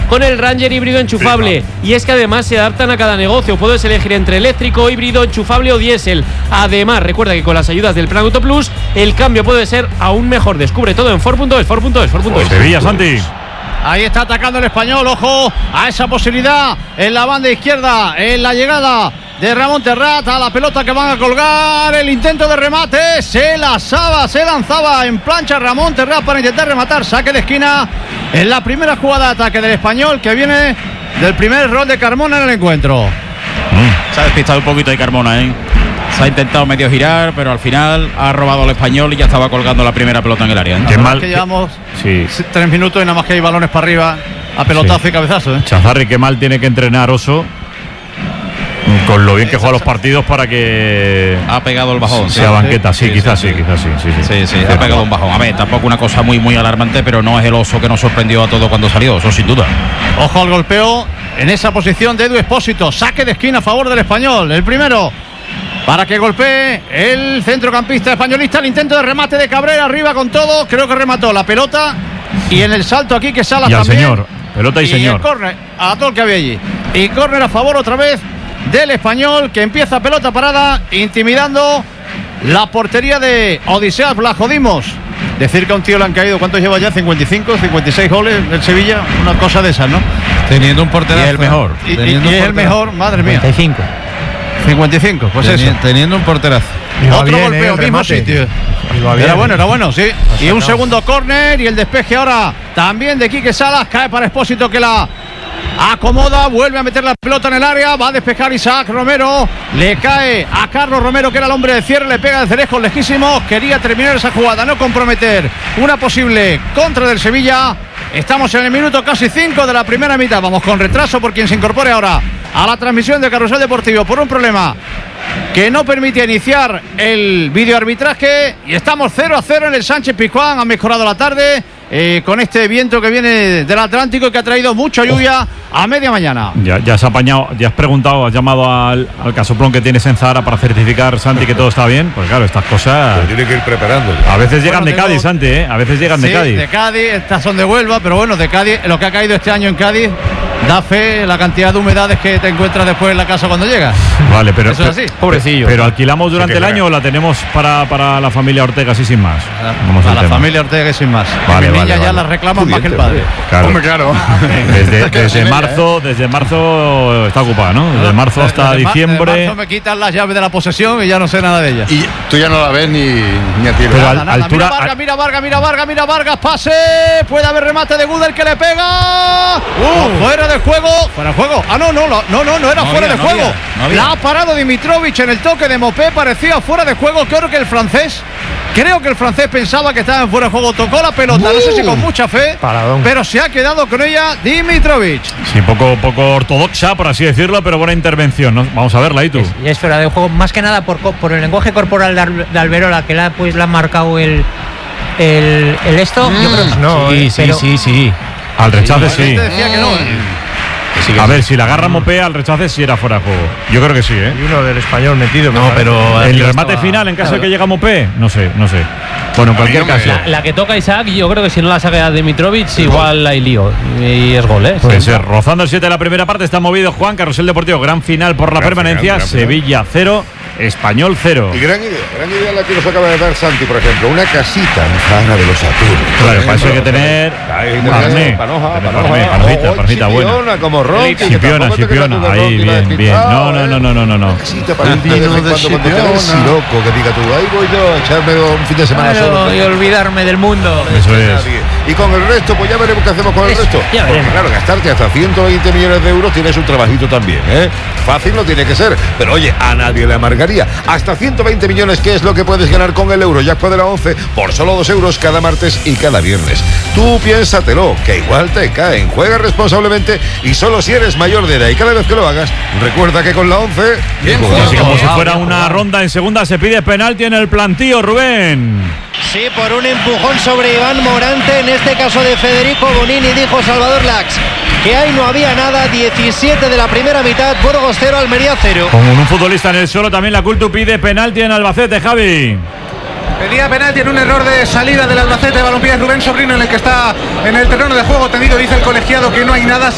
con el Ranger híbrido enchufable. Y es que además se adaptan a cada negocio. Puedes elegir entre eléctrico, híbrido, enchufable o diésel. Además, recuerda que con las ayudas del Plan Auto Plus, el cambio puede ser aún mejor. Descubre todo en Ford.es. Sevilla, Santi. Ahí está atacando el Español, ojo a esa posibilidad en la banda izquierda, en la llegada de Ramón Terrat a la pelota que van a colgar, el intento de remate, se lanzaba en plancha Ramón Terrat para intentar rematar, saque de esquina en la primera jugada de ataque del Español que viene del primer error de Carmona en el encuentro. Se ha despistado un poquito de Carmona, se ha intentado medio girar, pero al final ha robado al Español y ya estaba colgando la primera pelota en el área. Qué mal que llevamos 3 minutos y nada más que hay balones para arriba a pelotazo y cabezazo. Chazarri, qué mal tiene que entrenar Oso con lo bien que juega los partidos para que ha pegado el bajón. Sea banqueta, quizás sí. Ha pegado un bajón. A ver, tampoco una cosa muy alarmante, pero no es el Oso que nos sorprendió a todo cuando salió, eso sin duda. Ojo al golpeo en esa posición de Edu Expósito, saque de esquina a favor del Español, el primero para que golpee el centrocampista españolista. El intento de remate de Cabrera arriba con todo, creo que remató la pelota y en el salto aquí que Salas también. Señor, pelota y señor. El córner a todo el que había allí. Y córner a favor otra vez del Español, que empieza pelota parada intimidando la portería de Odiseas Blajodimos. Decir que a un tío le han caído, ¿cuántos lleva ya? 55, 56 goles del Sevilla, una cosa de esas, ¿no? Teniendo un porterazo. Y el mejor. Y es el mejor, madre mía. 55, pues eso. Teniendo un porterazo. Otro golpeo, mismo sitio. Era bueno, sí. Y un segundo córner y el despeje ahora también de Quique Salas, cae para Expósito que la acomoda, vuelve a meter la pelota en el área, va a despejar Isaac Romero, le cae a Carlos Romero que era el hombre de cierre, le pega de cerejos lejísimos, quería terminar esa jugada, no comprometer una posible contra del Sevilla. Estamos en el minuto casi 5 de la primera mitad, vamos con retraso por quien se incorpore ahora a la transmisión de Carrusel Deportivo por un problema que no permite iniciar el videoarbitraje y estamos 0-0 en el Sánchez Pizjuán. Ha mejorado la tarde con este viento que viene del Atlántico y que ha traído mucha lluvia a media mañana. Ya has apañado, ya has preguntado, has llamado al casoplón que tienes en Zahara para certificar, Santi, que todo está bien. Pues claro, estas cosas tiene que ir preparando. A veces llegan de Cádiz, Santi, a veces llegan de Cádiz. De Cádiz, estas son de Huelva, pero bueno, de Cádiz, lo que ha caído este año en Cádiz da fe la cantidad de humedades que te encuentras después en la casa cuando llegas. Vale, pero eso es así. Pobrecillo. Pero alquilamos durante el año o la tenemos para la familia Ortega así sin más. A la familia Ortega sin más. Vale, mis niñas ya las reclaman más que el padre. Claro. Hombre, claro. Desde marzo está ocupada, ¿no? Desde marzo hasta diciembre. Desde marzo me quitan las llaves de la posesión y ya no sé nada de ellas. Y tú ya no la ves ni a ti. Pero nada. altura, Mira Vargas, pase. Puede haber remate de Gudel que le pega. Fuera de juego. No era fuera de juego. La ha parado Dimitrovic en el toque de Mopé, parecía fuera de juego. Creo que el francés pensaba que estaba en fuera de juego, tocó la pelota, no sé si con mucha fe, pero se ha quedado con ella Dimitrovic. Sí, poco ortodoxa, por así decirlo, pero buena intervención, ¿no? Vamos a verla, ¿y tú? Y es fuera de juego, más que nada por el lenguaje corporal de Alberola, que le ha marcado el esto. Yo creo que no, sí. Al rechace sí. Decía que no. A ver, si la agarra Mopé al rechace sí era fuera de juego. Yo creo que sí, ¿eh? Y uno del Español metido. No, pero el remate final en caso de que llegue a Mopé, no sé. Bueno, en cualquier caso. La que toca Isaac, yo creo que si no la saca Dimitrovic, igual hay lío. Y es gol, ¿eh? Puede ser. Rozando el 7 de la primera parte, está movido Juan. Carrusel Deportivo, gran final por la permanencia. Gran final. Sevilla 0, Español 0. Y gran idea la que nos acaba de dar Santi, por ejemplo, una casita en Zahara de los Saturnos. Claro, para eso hay que tener panojita buena. Como Ron, Chipiona, ahí, bien. No. Casita para un vino de siroco, que diga tú, ahí voy yo a echarme un fin de semana solo. Y olvidarme del mundo. Eso es. Y con el resto, pues ya veremos qué hacemos con el resto. Porque claro, gastarte hasta 120 millones de euros tienes un trabajito también, ¿eh? Fácil no tiene que ser, pero oye, a nadie le amargaría. Hasta 120 millones, ¿qué es lo que puedes ganar con el Eurojackpot de la 11? Por solo 2 euros cada martes y cada viernes. Tú piénsatelo, que igual te caen. Juega responsablemente y solo si eres mayor de edad. Y cada vez que lo hagas, recuerda que con la 11... Bien, así como si fuera una ronda en segunda, se pide penalti en el plantío, Rubén. Sí, por un empujón sobre Iván Morante, en este caso de Federico Bonini, dijo Salvador Lax que ahí no había nada. 17 de la primera mitad, Burgos 0, Almería 0. Con un futbolista en el suelo, también la Cultu pide penalti en Albacete, Javi. Pedía penalti en un error de salida del Albacete Balompié. Rubén Sobrino, en el que está en el terreno de juego tendido, dice el colegiado que no hay nada.